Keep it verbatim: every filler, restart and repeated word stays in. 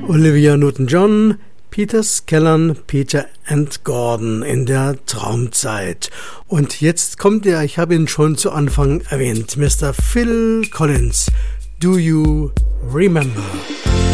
Olivia Newton-John, Peter Skellern, Peter and Gordon in der Traumzeit. Und jetzt kommt er, ich habe ihn schon zu Anfang erwähnt, Mister Phil Collins. Do you remember?